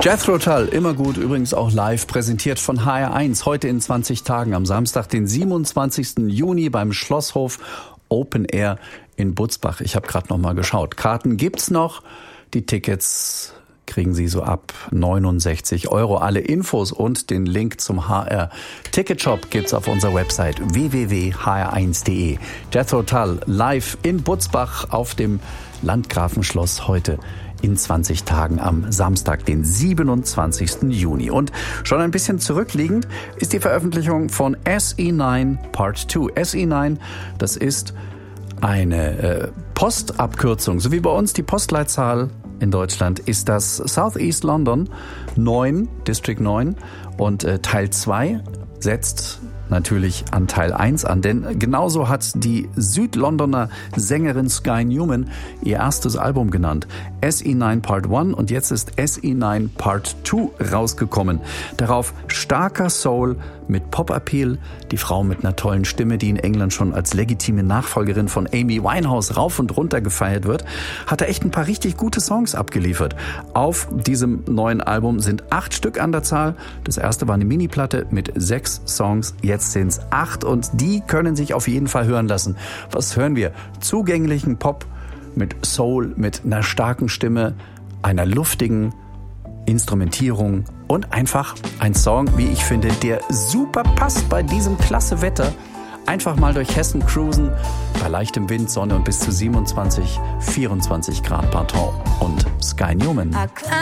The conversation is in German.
Jethro Tull, immer gut, übrigens auch live, präsentiert von HR1, heute in 20 Tagen, am Samstag, den 27. Juni beim Schlosshof Open Air in Butzbach. Ich habe gerade noch mal geschaut. Karten gibt's noch, die Tickets kriegen Sie so ab 69 €. Alle Infos und den Link zum HR Ticketshop gibt's auf unserer Website www.hr1.de. Jethro Tull live in Butzbach auf dem Landgrafenschloss heute in 20 Tagen am Samstag, den 27. Juni. Und schon ein bisschen zurückliegend ist die Veröffentlichung von SE9 Part 2. SE9, das ist eine Postabkürzung, so wie bei uns die Postleitzahl in Deutschland, ist das Southeast London 9, District 9, und Teil 2 setzt natürlich an Teil 1 an, denn genauso hat die Südlondoner Sängerin Sky Newman ihr erstes Album genannt. SE9 Part 1 und jetzt ist SE9 Part 2 rausgekommen. Darauf starker Soul mit Pop-Appeal, die Frau mit einer tollen Stimme, die in England schon als legitime Nachfolgerin von Amy Winehouse rauf und runter gefeiert wird, hat er echt ein paar richtig gute Songs abgeliefert. Auf diesem neuen Album sind 8 Stück an der Zahl. Das erste war eine Mini-Platte mit 6 Songs, jetzt sind es 8 und die können sich auf jeden Fall hören lassen. Was hören wir? Zugänglichen Pop mit Soul, mit einer starken Stimme, einer luftigen Instrumentierung und einfach ein Song, wie ich finde, der super passt bei diesem klasse Wetter. Einfach mal durch Hessen cruisen, bei leichtem Wind, Sonne und bis zu 27, 24 Grad Pardon und Sky Newman.